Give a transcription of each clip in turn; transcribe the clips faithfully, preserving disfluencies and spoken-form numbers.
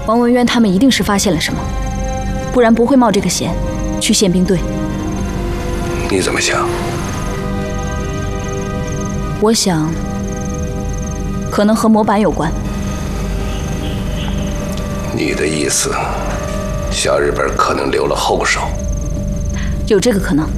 王文渊他们一定是发现了什么，不然不会冒这个险去宪兵队。 你怎么想？ 我想，可能和模板有关。 你的意思，小日本可能留了后手？ 有这个可能。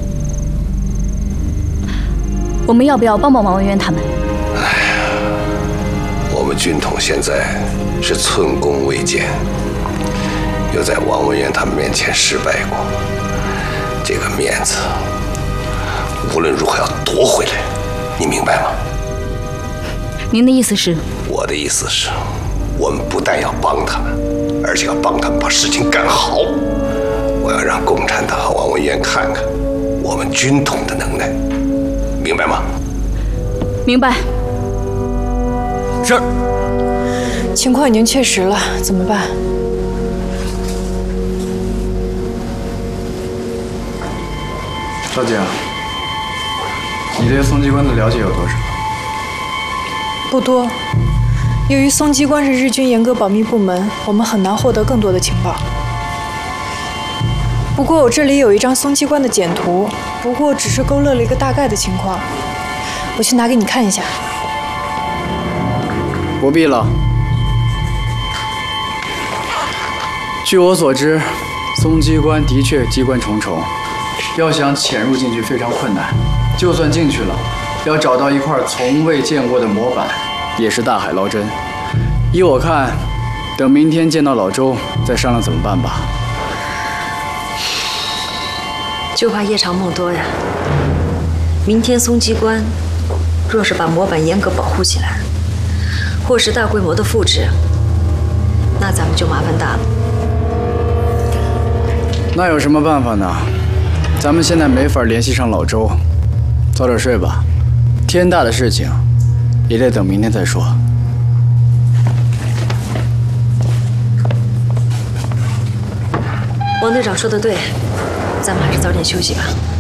我们要不要帮帮王文渊他们？ 哎呀，我们军统现在是寸功未减，又在王文渊他们面前失败过，这个面子无论如何要夺回来，你明白吗？ 您的意思是？ 我的意思是，我们不但要帮他们，而且要帮他们把事情干好。我要让共产党和王文渊看看我们军统的能耐，明白吗？ 明白。 是。 情况已经确实了，怎么办？ 少姐，你对松机关的了解有多少？ 不多。由于松机关是日军严格保密部门，我们很难获得更多的情报。不过我这里有一张松机关的简图，不过只是勾勒了一个大概的情况，我去拿给你看一下。 不必了。据我所知，松机关的确机关重重，要想潜入进去非常困难。就算进去了，要找到一块从未见过的模板，也是大海捞针。依我看，等明天见到老周再商量怎么办吧。 就怕夜长梦多呀。明天松机关若是把模板严格保护起来，或是大规模的复制，那咱们就麻烦大了。 那有什么办法呢？咱们现在没法联系上老周，早点睡吧。天大的事情，也得等明天再说。 王队长说的对，咱们还是早点休息吧。